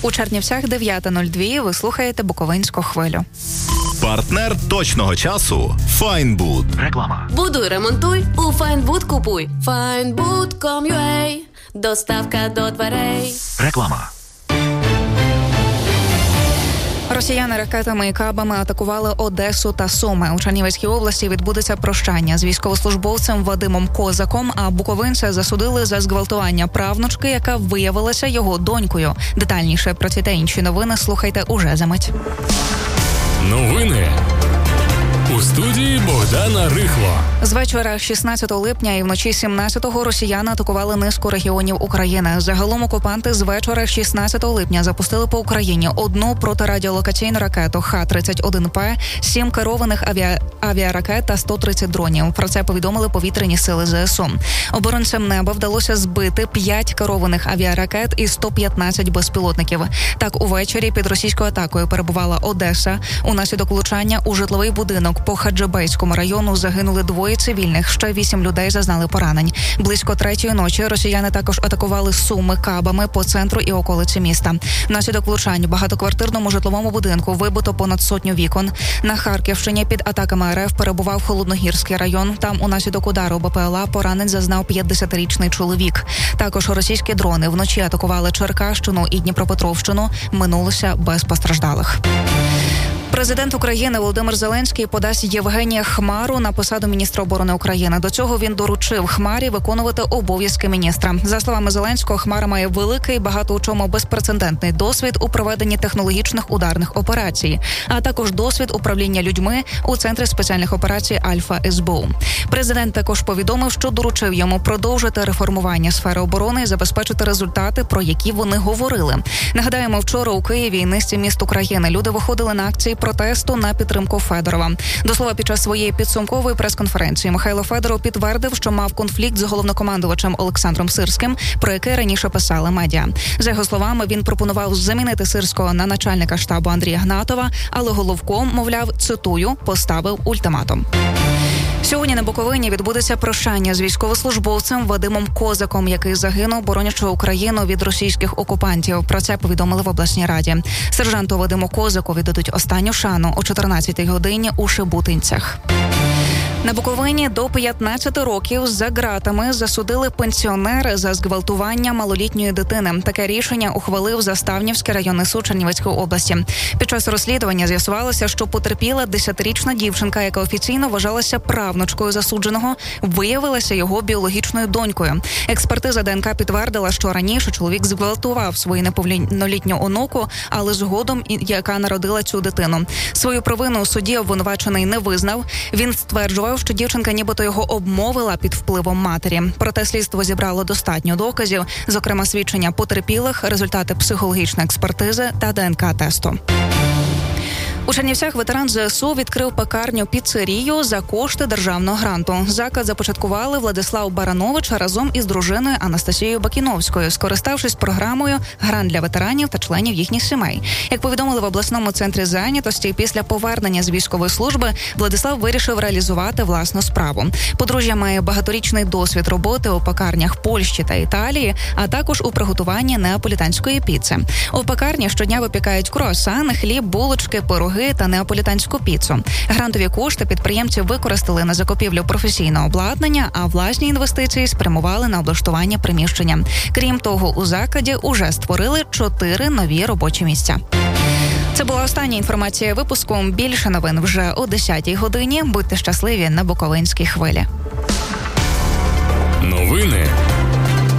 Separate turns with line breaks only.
У Чернівцях 9:02. Ви слухаєте Буковинську хвилю.
Партнер точного часу – Файнбуд.
Реклама.
Будуй, ремонтуй, у Файнбуд купуй. Findbood.com.ua. Доставка до дверей.
Реклама.
Росіяни ракетами і кабами атакували Одесу та Суми. У Чернівецькій області відбудеться прощання з військовослужбовцем Вадимом Козаком, а буковинця засудили за зґвалтування правнучки, яка виявилася його донькою. Детальніше про ці та інші новини слухайте уже за мить.
Новини у студії Богдана Рихло.
З вечора 16 липня і вночі 17-го росіяни атакували низку регіонів України. Загалом окупанти з вечора 16 липня запустили по Україні одну протирадіолокаційну ракету Х-31П, 7 керованих авіаракет та 130 дронів. Про це повідомили повітряні сили ЗСУ. Оборонцям неба вдалося збити 5 керованих авіаракет і 115 безпілотників. Так, увечері під російською атакою перебувала Одеса. Унаслідок влучання у житловий будинок по Хаджибейському району загинули 2 цивільних, ще 8 людей зазнали поранень. Близько 3-ї ночі росіяни також атакували Суми кабами по центру і околиці міста. Внаслідок влучань в багатоквартирному житловому будинку вибито понад 100 вікон. На Харківщині під атаками РФ перебував Холодногірський район. Там унаслідок удару БПЛА поранень зазнав 50-річний чоловік. Також російські дрони вночі атакували Черкащину і Дніпропетровщину. Минулося без постраждалих. Президент України Володимир Зеленський подасть Євгенія Хмару на посаду міністра оборони України. До цього він доручив Хмарі виконувати обов'язки міністра. За словами Зеленського, Хмара має великий, багато у чому безпрецедентний досвід у проведенні технологічних ударних операцій, а також досвід управління людьми у Центрі спеціальних операцій Альфа СБУ. Президент також повідомив, що доручив йому продовжити реформування сфери оборони і забезпечити результати, про які вони говорили. Нагадаємо, вчора у Києві і низці міст України люди виходили на акції протесту на підтримку Федорова. До слова, під час своєї підсумкової прес-конференції Михайло Федоров підтвердив, що мав конфлікт з головнокомандувачем Олександром Сирським, про який раніше писали медіа. За його словами, він пропонував замінити Сирського на начальника штабу Андрія Гнатова, але головком, мовляв, цитую, поставив ультиматум. Сьогодні на Буковині відбудеться прощання з військовослужбовцем Вадимом Козаком, який загинув, боронячи Україну від російських окупантів. Про це повідомили в обласній раді. Сержанту Вадиму Козаку віддадуть останню шану о 14-й годині у Шебутинцях. На Буковині до 15 років за ґратами засудили пенсіонери за зґвалтування малолітньої дитини. Таке рішення ухвалив Заставнівський районний суд Чернівецької області. Під час розслідування з'ясувалося, що потерпіла 10-річна дівчинка, яка офіційно вважалася правнучкою засудженого, виявилася його біологічною донькою. Експертиза ДНК підтвердила, що раніше чоловік зґвалтував свою неповнолітню онуку, але згодом, яка народила цю дитину. Свою провину у суді обвинувачений не визнав. Він стверджував, що дівчинка нібито його обмовила під впливом матері. Проте слідство зібрало достатньо доказів, зокрема свідчення потерпілих, результати психологічної експертизи та ДНК-тесту. У Чернівцях ветеран ЗСУ відкрив пекарню-піцерію за кошти державного гранту. Заклад започаткували Владислав Баранович разом із дружиною Анастасією Бакіновською, скориставшись програмою «Грант для ветеранів та членів їхніх сімей». Як повідомили в обласному центрі зайнятості, після повернення з військової служби Владислав вирішив реалізувати власну справу. Подружжя має багаторічний досвід роботи у пекарнях Польщі та Італії, а також у приготуванні неаполітанської піци. У пекарні щодня випікають круасани, хліб, булочки, пироги та неаполітанську піцу. Грантові кошти підприємці використали на закупівлю професійного обладнання, а власні інвестиції спрямували на облаштування приміщення. Крім того, у закладі уже створили 4 нові робочі місця. Це була остання інформація випуску. Більше новин вже о 10-й годині. Будьте щасливі на Буковинській хвилі.
Новини